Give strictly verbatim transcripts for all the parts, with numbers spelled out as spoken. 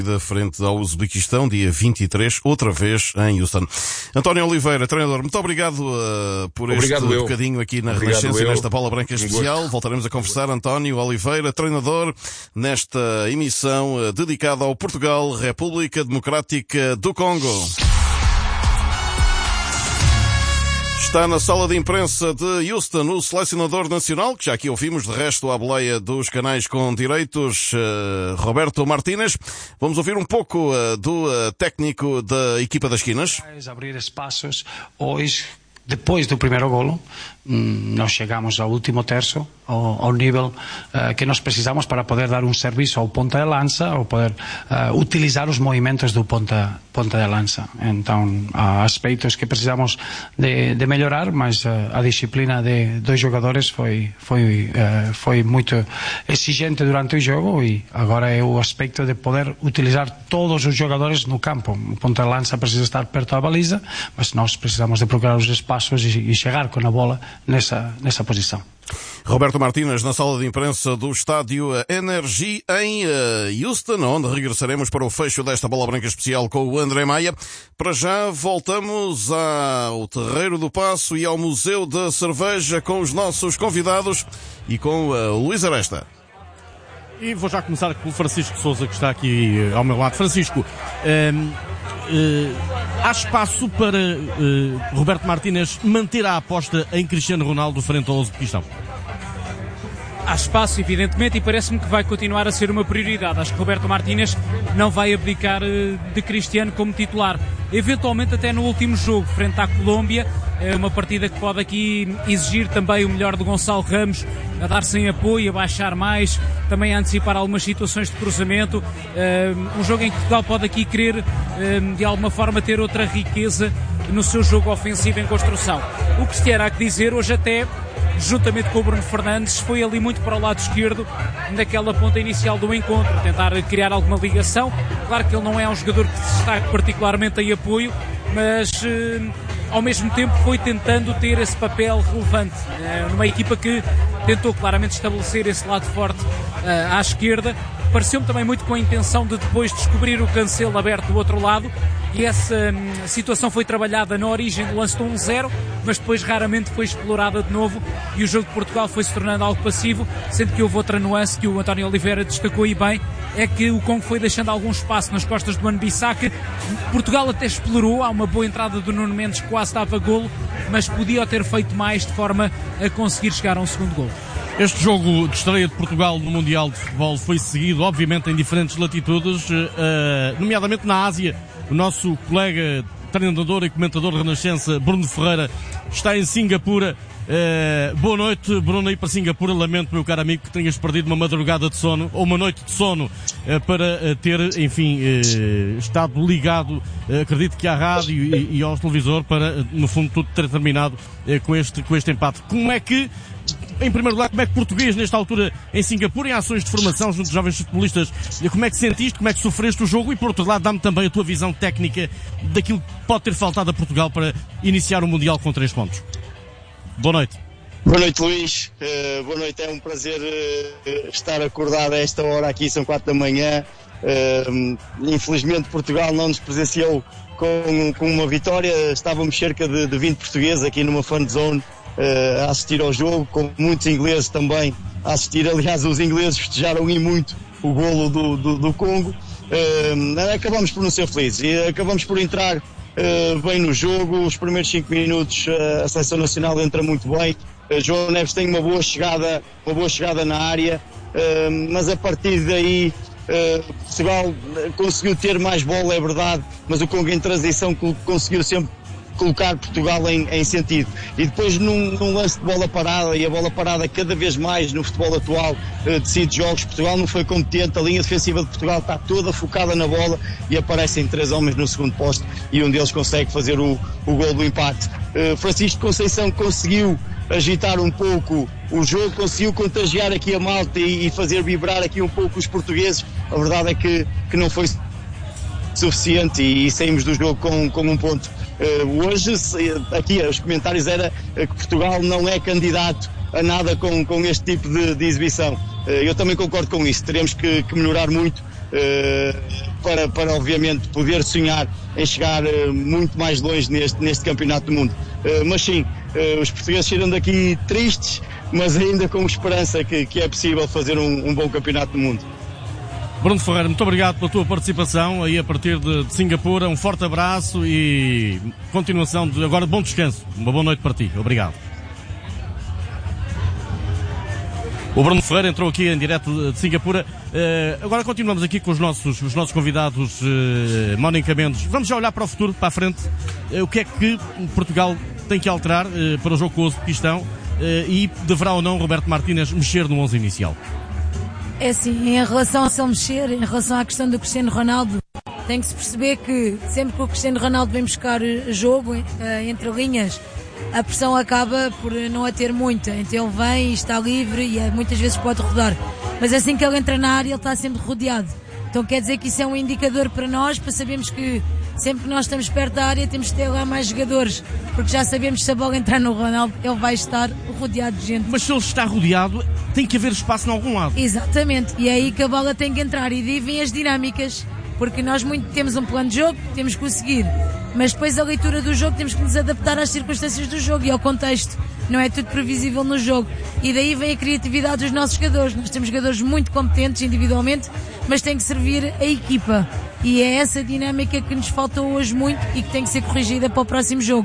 frente ao Uzbequistão, dia vinte e três, outra vez em Houston. António Oliveira, treinador, muito obrigado uh, por obrigado este eu. bocadinho aqui na Obrigado Renascença, eu. nesta Bola Branca especial. Voltaremos a conversar, António Oliveira, treinador, nesta emissão uh, dedicada ao Portugal, República Democrática do Congo. Está na sala de imprensa de Houston o selecionador nacional, que já aqui ouvimos, de resto, à boleia dos canais com direitos, uh, Roberto Martínez. Vamos ouvir um pouco uh, do uh, técnico da equipa das esquinas. Abrir espaços hoje, depois do primeiro golo, nós chegamos ao último terço, ao, ao nível uh, que nós precisamos para poder dar um serviço ao ponta de lança ou poder uh, utilizar os movimentos do ponta, ponta de lança. Então, há aspectos que precisamos de, de melhorar, mas uh, a disciplina de dois jogadores foi, foi, uh, foi muito exigente durante o jogo e agora é o aspecto de poder utilizar todos os jogadores no campo. O ponta de lança precisa estar perto da baliza, mas nós precisamos de procurar os espaços e, e chegar com a bola nessa, nessa posição. Roberto Martínez, na sala de imprensa do estádio Energy em uh, Houston, onde regressaremos para o fecho desta Bola Branca especial com o André Maia. Para já voltamos ao Terreiro do Paço e ao Museu da Cerveja com os nossos convidados e com uh, o Luís Aresta. E vou já começar pelo Francisco Sousa, que está aqui uh, ao meu lado. Francisco, um... Uh, há espaço para uh, Roberto Martínez manter a aposta em Cristiano Ronaldo frente ao Uzbequistão? Há espaço, evidentemente, e parece-me que vai continuar a ser uma prioridade. Acho que Roberto Martínez não vai abdicar uh, de Cristiano como titular. Eventualmente até no último jogo, frente à Colômbia, é uma partida que pode aqui exigir também o melhor de Gonçalo Ramos, a dar sem apoio, a baixar mais, também a antecipar algumas situações de cruzamento. Uh, um jogo em que Portugal pode aqui querer, uh, de alguma forma, ter outra riqueza no seu jogo ofensivo em construção. O Cristiano, há que dizer, hoje até, juntamente com o Bruno Fernandes, foi ali muito para o lado esquerdo, naquela ponta inicial do encontro, tentar criar alguma ligação. Claro que ele não é um jogador que se destaque particularmente em apoio, mas uh, ao mesmo tempo foi tentando ter esse papel relevante, uh, numa equipa que tentou claramente estabelecer esse lado forte uh, à esquerda. Pareceu-me também muito com a intenção de depois descobrir o Cancelo aberto do outro lado, e essa hum, situação foi trabalhada na origem do lance do um zero, mas depois raramente foi explorada de novo e o jogo de Portugal foi se tornando algo passivo, sendo que houve outra nuance que o António Oliveira destacou e bem, é que o Congo foi deixando algum espaço nas costas do Wan-Bissaka. Portugal até explorou, há uma boa entrada do Nuno Mendes que quase dava golo, mas podia ter feito mais de forma a conseguir chegar a um segundo golo. Este jogo de estreia de Portugal no Mundial de Futebol foi seguido, obviamente, em diferentes latitudes, uh, nomeadamente na Ásia. O nosso colega, treinador e comentador renascença, Bruno Ferreira, está em Singapura. Uh, boa noite, Bruno, aí para Singapura. Lamento, meu caro amigo, que tenhas perdido uma madrugada de sono, ou uma noite de sono, uh, para uh, ter, enfim, uh, estado ligado, uh, acredito que à rádio e, e ao televisor, para, uh, no fundo, tudo ter terminado uh, com, este, com este empate. Como é que, em primeiro lugar, como é que português, nesta altura, em Singapura, em ações de formação junto de jovens futebolistas, como é que sentiste, como é que sofreste o jogo e, por outro lado, dá-me também a tua visão técnica daquilo que pode ter faltado a Portugal para iniciar o Mundial com três pontos. Boa noite. Boa noite, Luís. Uh, boa noite, é um prazer uh, estar acordado a esta hora aqui, são quatro da manhã. Uh, infelizmente Portugal não nos presenciou com, com uma vitória, estávamos cerca de, de vinte portugueses aqui numa fan zone uh, a assistir ao jogo, com muitos ingleses também a assistir. Aliás, os ingleses festejaram e muito o golo do, do, do Congo. Uh, acabamos por não ser felizes e acabamos por entrar Uh, bem no jogo. Os primeiros cinco minutos uh, a seleção nacional entra muito bem. uh, João Neves tem uma boa chegada, uma boa chegada na área, uh, mas a partir daí uh, Portugal conseguiu ter mais bola, é verdade, mas o Congo em transição conseguiu sempre colocar Portugal em, em sentido. E depois num, num lance de bola parada, e a bola parada cada vez mais no futebol atual uh, decide jogos. Portugal não foi competente, a linha defensiva de Portugal está toda focada na bola e aparecem três homens no segundo posto e um deles consegue fazer o, o gol do empate. Uh, Francisco Conceição conseguiu agitar um pouco o jogo, conseguiu contagiar aqui a malta e, e fazer vibrar aqui um pouco os portugueses. A verdade é que, que não foi suficiente e, e saímos do jogo com, com um ponto. Uh, hoje, aqui os comentários era que Portugal não é candidato a nada com, com este tipo de, de exibição. Uh, eu também concordo com isso, teremos que, que melhorar muito. Uh, para, para obviamente poder sonhar em chegar uh, muito mais longe neste, neste campeonato do mundo. Uh, mas sim, uh, os portugueses saíram daqui tristes, mas ainda com esperança que, que é possível fazer um, um bom campeonato do mundo. Bruno Ferreira, muito obrigado pela tua participação aí a partir de, de Singapura. Um forte abraço e continuação de agora bom descanso. Uma boa noite para ti. Obrigado. O Bruno Ferreira entrou aqui em direto de Singapura. Uh, agora continuamos aqui com os nossos, os nossos convidados, uh, Mónica Mendes. Vamos já olhar para o futuro, para a frente. Uh, o que é que Portugal tem que alterar uh, para o jogo com o Uzbequistão uh, e deverá ou não Roberto Martínez mexer no onze inicial? É assim, em relação a se ele mexer, em relação à questão do Cristiano Ronaldo, tem que se perceber que sempre que o Cristiano Ronaldo vem buscar jogo entre linhas, a pressão acaba por não a ter muita. Então ele vem, está livre e muitas vezes pode rodar. Mas assim que ele entra na área, ele está sempre rodeado. Então quer dizer que isso é um indicador para nós, para sabermos que sempre que nós estamos perto da área temos de ter lá mais jogadores, porque já sabemos que se a bola entrar no Ronaldo, ele vai estar rodeado de gente. Mas se ele está rodeado, tem que haver espaço em algum lado. Exatamente, e é aí que a bola tem que entrar, e daí vêm as dinâmicas, porque nós muito temos um plano de jogo, temos que o seguir, mas depois a leitura do jogo temos que nos adaptar às circunstâncias do jogo e ao contexto. Não é tudo previsível no jogo. E daí vem a criatividade dos nossos jogadores. Nós temos jogadores muito competentes individualmente, mas tem que servir a equipa. E é essa dinâmica que nos falta hoje muito e que tem que ser corrigida para o próximo jogo.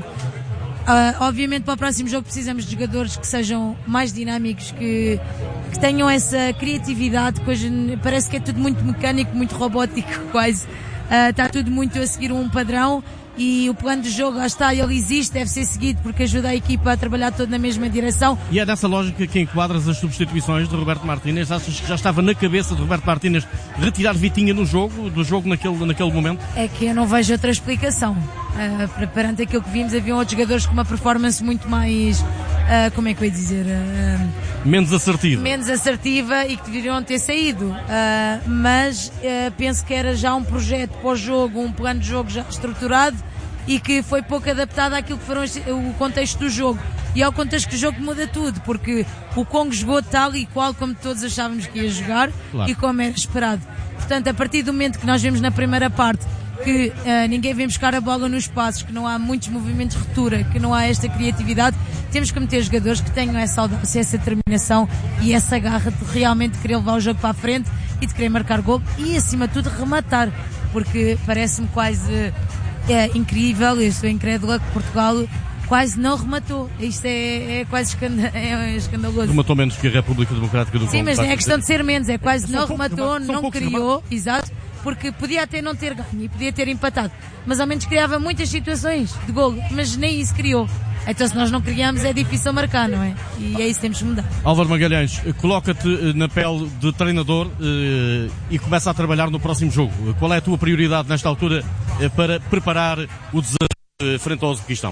Uh, obviamente para o próximo jogo precisamos de jogadores que sejam mais dinâmicos, que, que tenham essa criatividade, que hoje parece que é tudo muito mecânico, muito robótico quase. Uh, está tudo muito a seguir um padrão. E o plano de jogo, lá está, ele existe, deve ser seguido porque ajuda a equipa a trabalhar toda na mesma direção. E é nessa lógica que enquadras as substituições de Roberto Martínez? Achas que já estava na cabeça de Roberto Martínez retirar Vitinha no jogo, do jogo naquele, naquele momento? É que eu não vejo outra explicação. Uh, perante aquilo que vimos, haviam outros jogadores com uma performance muito mais, uh, como é que eu ia dizer? Uh, menos assertiva. Menos assertiva e que deveriam ter saído. Uh, mas uh, penso que era já um projeto para o jogo, um plano de jogo já estruturado e que foi pouco adaptado àquilo que foram o contexto do jogo. E ao contexto do jogo muda tudo, porque o Congo jogou tal e qual como todos achávamos que ia jogar, claro, e como era esperado. Portanto, a partir do momento que nós vemos na primeira parte que uh, ninguém vem buscar a bola nos passos, que não há muitos movimentos de ruptura, que não há esta criatividade, temos que meter jogadores que tenham essa audácia, essa determinação e essa garra de realmente querer levar o jogo para a frente e de querer marcar gol e, acima de tudo, rematar, porque parece-me quase é, incrível, eu estou incrédula que Portugal quase não rematou. Isto é, é quase escanda- é escandaloso. Rematou menos que a República Democrática do Congo. Sim, mas não é questão de ser menos, é quase é, não poucos, rematou, são não criou, remates. Exato, porque podia até não ter ganho e podia ter empatado, mas ao menos criava muitas situações de golo, mas nem isso criou. Então se nós não criamos é difícil marcar, não é? E é isso que temos que mudar. Álvaro Magalhães, coloca-te na pele de treinador eh, e começa a trabalhar no próximo jogo. Qual é a tua prioridade nesta altura eh, para preparar o desafio eh, frente ao Uzbequistão?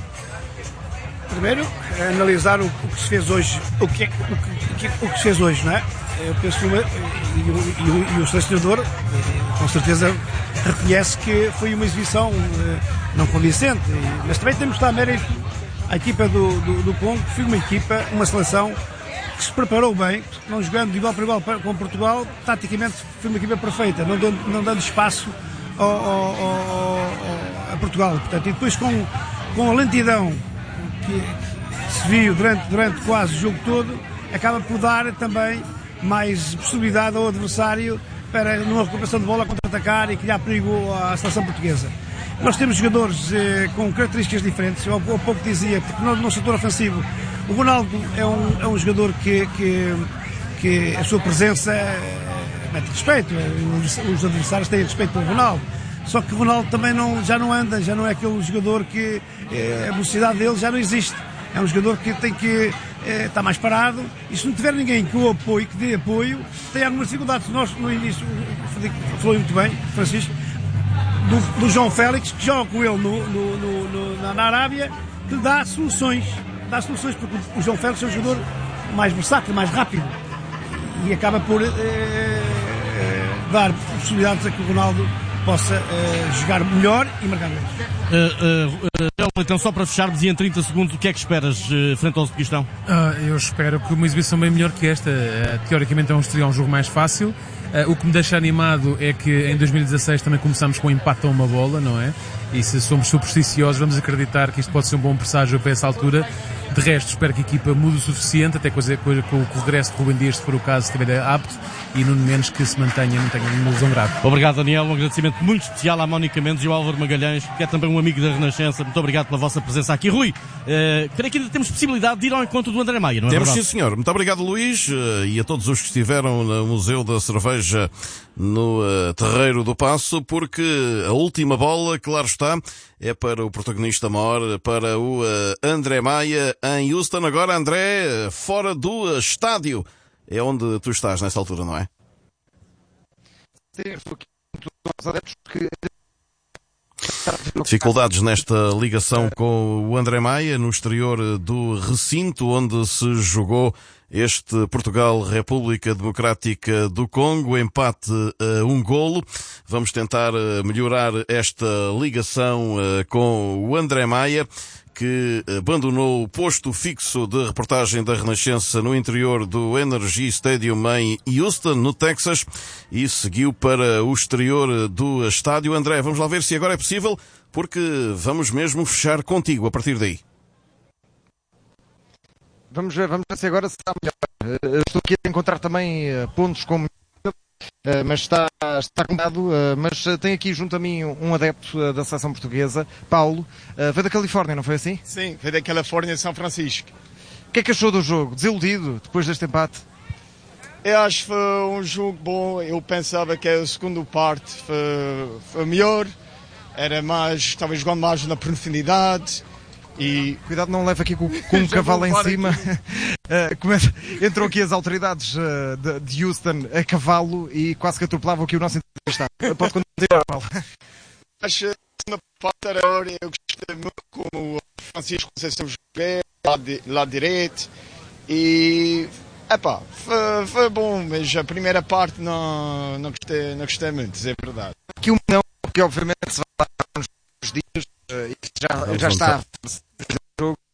Primeiro, analisar o, o que se fez hoje, o que, é, o, que, o que se fez hoje, não é? Eu penso que uma, e, e, e, o, e o selecionador, com certeza, reconhece que foi uma exibição não convincente, mas também temos que dar mérito à equipa do, do, do Congo, que foi uma equipa, uma seleção que se preparou bem, não jogando de igual para igual com Portugal, taticamente foi uma equipa perfeita, não dando, não dando espaço ao, ao, ao, a Portugal. Portanto, e depois com, com a lentidão que se viu durante, durante quase o jogo todo, acaba por dar também mais possibilidade ao adversário para, numa recuperação de bola, contra-atacar e criar perigo à seleção portuguesa. Nós temos jogadores eh, com características diferentes. Eu há pouco dizia, porque no, no setor ofensivo, o Ronaldo é um, é um jogador que, que, que a sua presença é, mete respeito. Os adversários têm respeito pelo Ronaldo. Só que o Ronaldo também não, já não anda, já não é aquele jogador que eh, a velocidade dele já não existe. É um jogador que tem que eh, estar mais parado e se não tiver ninguém que o apoie, que dê apoio, tem algumas dificuldades. Nós, no início, falou muito bem, Francisco, do, do João Félix, que joga com ele no, no, no, no, na Arábia, que dá soluções. Dá soluções, porque o João Félix é um jogador mais versátil, mais rápido e acaba por eh, eh, dar possibilidades a que o Ronaldo possa uh, jogar melhor e marcar gols. Uh, uh, uh, então, só para fecharmos e em trinta segundos, o que é que esperas uh, frente ao Uzbequistão? Uh, eu espero que uma exibição bem melhor que esta. Uh, teoricamente é um, seria um jogo mais fácil. Uh, o que me deixa animado é que em dois mil e dezasseis também começamos com um empate a uma bola, não é? E se somos supersticiosos, vamos acreditar que isto pode ser um bom presságio para essa altura. De resto, espero que a equipa mude o suficiente, até coisa, coisa, com o regresso de Rubem Dias, se for o caso, estiver apto, e Nuno Mendes que se mantenha, não tenha nenhuma lesão grave. Obrigado, Daniel. Um agradecimento muito especial à Mónica Mendes e ao Álvaro Magalhães, que é também um amigo da Renascença. Muito obrigado pela vossa presença aqui. Rui, uh, creio que ainda temos possibilidade de ir ao encontro do André Maia, não é Temos, verdade? sim, senhor. Muito obrigado, Luís, uh, e a todos os que estiveram no Museu da Cerveja no uh, Terreiro do Paço, porque a última bola, claro está, é para o protagonista maior, para o uh, André Maia em Houston. Agora, André, fora do uh, estádio, é onde tu estás nessa altura, não é? Sim, estou aqui com os adeptos que... Dificuldades nesta ligação com o André Maia, no exterior do recinto onde se jogou este Portugal-República Democrática do Congo, empate a um golo. Vamos tentar melhorar esta ligação com o André Maia, que abandonou o posto fixo de reportagem da Renascença no interior do Energy Stadium em Houston, no Texas, e seguiu para o exterior do estádio. André, vamos lá ver se agora é possível, porque vamos mesmo fechar contigo a partir daí. Vamos ver, vamos ver se agora está melhor. Estou aqui a encontrar também pontos como... Uh, mas está, está complicado, uh, mas uh, tem aqui junto a mim um, um adepto uh, da seleção portuguesa, Paulo, uh, veio da Califórnia, não foi assim? Sim, veio da Califórnia, São Francisco. O que é que achou do jogo? Desiludido depois deste empate? Eu acho que foi um jogo bom. Eu pensava que a segunda parte foi, foi melhor, era mais, estava jogando mais na profundidade. E cuidado, não leva aqui com, com um cavalo em cima. uh, começa, entram aqui as autoridades uh, de, de Houston a cavalo e quase que atropelavam aqui o nosso entrevistado. Pode continuar, Paulo. Acho que na parte da hora eu gostei muito como o Francisco Conceição jogou lá, de, lá direito. E epá, foi, foi bom, mas a primeira parte não, não, gostei, não gostei muito, é verdade. Aqui um não, porque obviamente se vai dar uns dias. Uh, já, já está no jogo,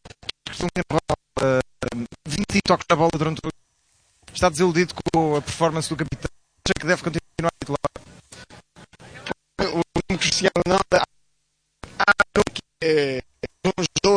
uh, vinte toques na bola durante o jogo. Está desiludido com a performance do capitão. Acha que deve continuar a titular? O Cristiano Ronaldo há que é um jogo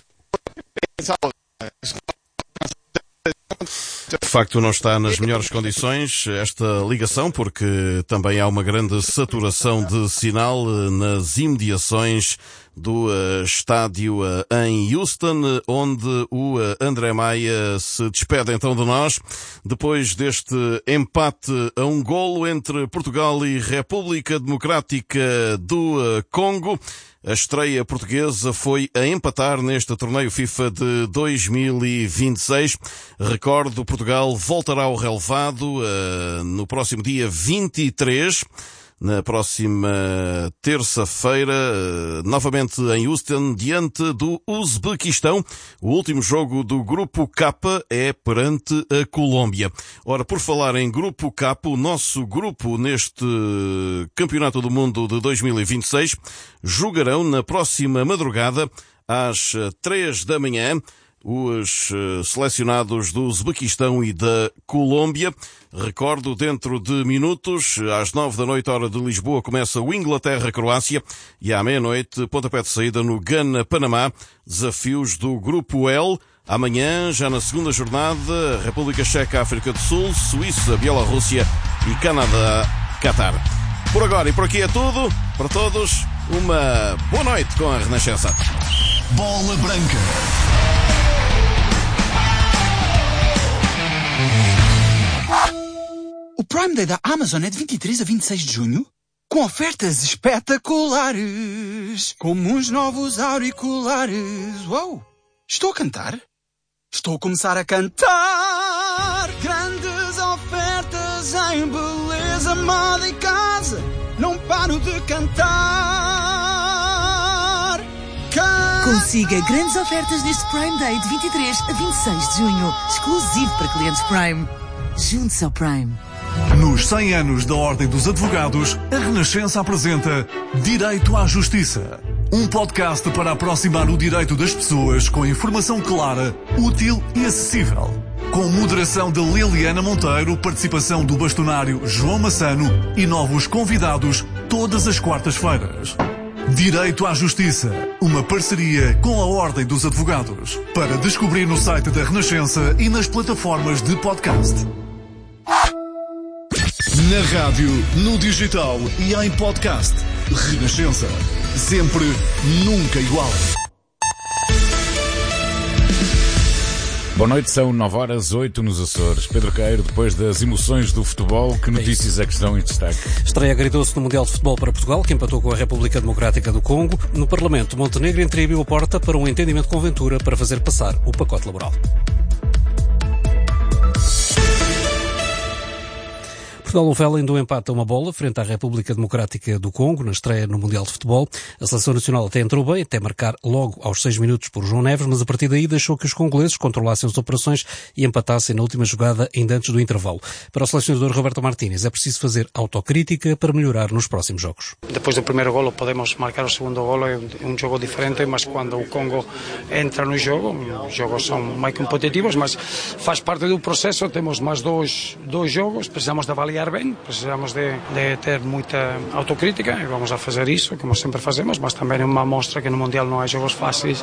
de facto não está nas melhores condições esta ligação, porque também há uma grande saturação de sinal nas imediações do uh, estádio uh, em Houston, onde o uh, André Maia se despede então de nós, depois deste empate a um golo entre Portugal e República Democrática do uh, Congo. A estreia portuguesa foi a empatar neste torneio FIFA de dois mil e vinte e seis. Recordo, Portugal voltará ao relevado uh, no próximo dia vinte e três. Na próxima terça-feira, novamente em Houston, diante do Uzbequistão. O último jogo do Grupo K é perante a Colômbia. Ora, por falar em Grupo K, o nosso grupo neste Campeonato do Mundo de dois mil e vinte e seis jogarão na próxima madrugada às três da manhã os selecionados do Uzbequistão e da Colômbia. Recordo, dentro de minutos, às nove da noite, hora de Lisboa, começa o Inglaterra-Croácia e à meia-noite, pontapé de saída no Gana-Panamá, desafios do Grupo L. Amanhã, já na segunda jornada, República Checa, África do Sul, Suíça, Bielorrússia e Canadá-Catar. Por agora e por aqui é tudo. Para todos, uma boa noite com a Renascença. Bola Branca. O Prime Day da Amazon é de vinte e três a vinte e seis de junho, com ofertas espetaculares, como uns novos auriculares. Uou! Estou a cantar? Estou a começar a cantar! Grandes ofertas em beleza, moda e casa. Não paro de cantar! Can... Consiga grandes ofertas neste Prime Day de vinte e três a vinte e seis de junho, exclusivo para clientes Prime. Junte-se ao Prime. Nos cem anos da Ordem dos Advogados, a Renascença apresenta Direito à Justiça. Um podcast para aproximar o direito das pessoas com informação clara, útil e acessível. Com moderação de Liliana Monteiro, participação do bastonário João Massano e novos convidados todas as quartas-feiras. Direito à Justiça, uma parceria com a Ordem dos Advogados. Para descobrir no site da Renascença e nas plataformas de podcast. Na rádio, no digital e em podcast. Renascença. Sempre, nunca igual. Boa noite, são nove horas, oito nos Açores. Pedro Queiro, depois das emoções do futebol, que notícias é que estão em destaque? Estreia agridou-se no Mundial de Futebol para Portugal, que empatou com a República Democrática do Congo. No Parlamento, Montenegro entreabriu a porta para um entendimento com Ventura para fazer passar o pacote laboral. Portugal levou além do empate a uma bola frente à República Democrática do Congo, na estreia no Mundial de Futebol. A seleção nacional até entrou bem, até marcar logo aos seis minutos por João Neves, mas a partir daí deixou que os congoleses controlassem as operações e empatassem na última jogada ainda antes do intervalo. Para o selecionador Roberto Martínez, é preciso fazer autocrítica para melhorar nos próximos jogos. Depois do primeiro golo podemos marcar o segundo golo, é um jogo diferente, mas quando o Congo entra no jogo, os jogos são mais competitivos, mas faz parte do processo. Temos mais dois, dois jogos, precisamos de avaliar bem, precisamos de, de ter muita autocrítica e vamos a fazer isso, como sempre fazemos, mas também é uma mostra que no Mundial não há jogos fáceis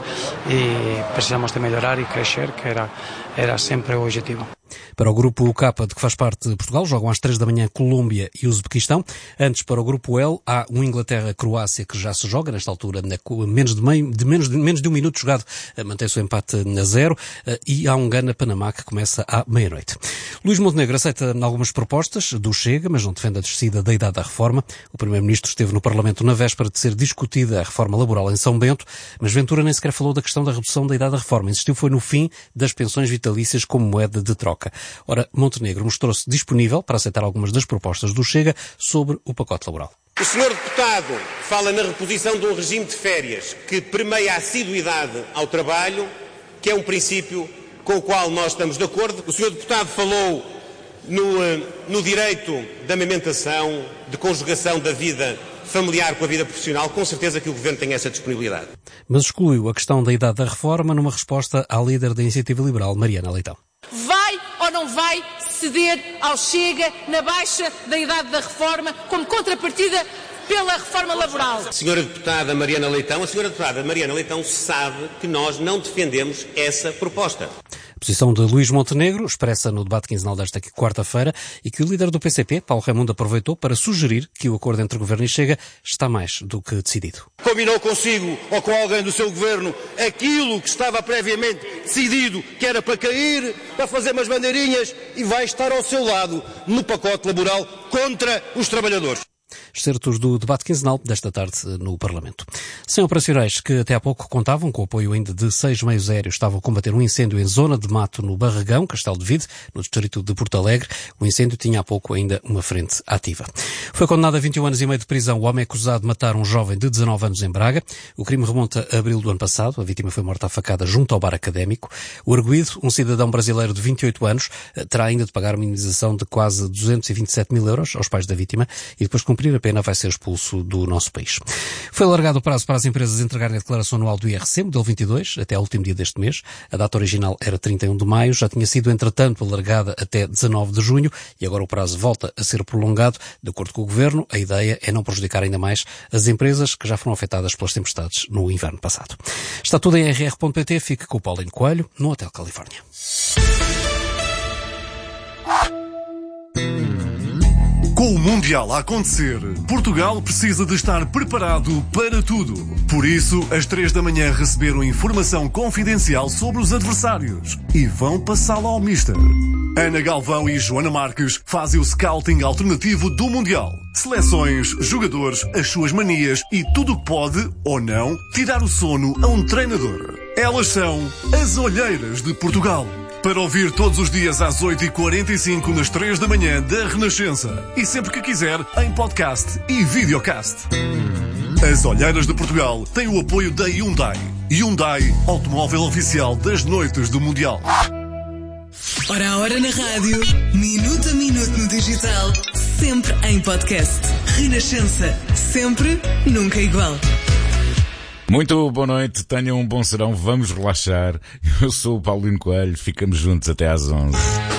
e precisamos de melhorar e crescer, que era, era sempre o objetivo. Para o grupo K, de que faz parte de Portugal, jogam às três da manhã Colômbia e Uzbequistão. Antes, para o grupo L, há um Inglaterra-Croácia que já se joga, nesta altura, menos de, meio, de, menos de, menos de um minuto jogado, mantém-se o empate a zero, e há um Gana-Panamá que começa à meia-noite. Luís Montenegro aceita algumas propostas do Chega, mas não defende a descida da idade da reforma. O Primeiro-Ministro esteve no Parlamento na véspera de ser discutida a reforma laboral em São Bento, mas Ventura nem sequer falou da questão da redução da idade da reforma. Insistiu foi no fim das pensões vitalícias como moeda de troca. Ora, Montenegro mostrou-se disponível para aceitar algumas das propostas do Chega sobre o pacote laboral. O senhor deputado fala na reposição de um regime de férias que permeia a assiduidade ao trabalho, que é um princípio com o qual nós estamos de acordo. O senhor deputado falou no, no direito da amamentação, de conjugação da vida familiar com a vida profissional. Com certeza que o Governo tem essa disponibilidade. Mas excluiu a questão da idade da reforma numa resposta à líder da Iniciativa Liberal, Mariana Leitão. Vai ou não vai ceder ao Chega na baixa da idade da reforma como contrapartida pela reforma laboral? Senhora Deputada Mariana Leitão, a Senhora Deputada Mariana Leitão sabe que nós não defendemos essa proposta. Posição de Luís Montenegro, expressa no debate quinzenal desta quarta-feira, e que o líder do P C P, Paulo Raimundo, aproveitou para sugerir que o acordo entre Governo e Chega está mais do que decidido. Combinou consigo ou com alguém do seu Governo aquilo que estava previamente decidido, que era para cair, para fazer umas bandeirinhas, e vai estar ao seu lado no pacote laboral contra os trabalhadores. Excertos do debate quinzenal desta tarde no Parlamento. cem operacionais que até há pouco contavam com o apoio ainda de seis meios aéreos estavam a combater um incêndio em zona de mato no Barragão, Castelo de Vide, no distrito de Porto Alegre. O incêndio tinha há pouco ainda uma frente ativa. Foi condenado a vinte e um anos e meio de prisão o homem acusado de matar um jovem de dezanove anos em Braga. O crime remonta a abril do ano passado. A vítima foi morta à facada junto ao bar académico. O arguido, um cidadão brasileiro de vinte e oito anos, terá ainda de pagar uma indenização de quase duzentos e vinte e sete mil euros aos pais da vítima e depois de cumprir a pena vai ser expulso do nosso país. Foi alargado o prazo para as empresas entregarem a declaração anual do I R C, modelo vinte e dois, até ao último dia deste mês. A data original era trinta e um de maio, já tinha sido, entretanto, alargada até dezanove de junho e agora o prazo volta a ser prolongado. De acordo com o Governo, a ideia é não prejudicar ainda mais as empresas que já foram afetadas pelas tempestades no inverno passado. Está tudo em r r ponto p t. Fique com o Paulinho Coelho, no Hotel Califórnia. Com o Mundial a acontecer, Portugal precisa de estar preparado para tudo. Por isso, às três da manhã receberam informação confidencial sobre os adversários e vão passá-la ao Mister. Ana Galvão e Joana Marques fazem o scouting alternativo do Mundial. Seleções, jogadores, as suas manias e tudo o que pode, ou não, tirar o sono a um treinador. Elas são as Olheiras de Portugal. Para ouvir todos os dias às oito e quarenta e cinco nas três da manhã da Renascença. E sempre que quiser, em podcast e videocast. As Olheiras de Portugal têm o apoio da Hyundai. Hyundai, automóvel oficial das noites do Mundial. Hora a hora na rádio, minuto a minuto no digital, sempre em podcast. Renascença, sempre, nunca igual. Muito boa noite, tenham um bom serão, vamos relaxar. Eu sou o Paulino Coelho, ficamos juntos até às onze.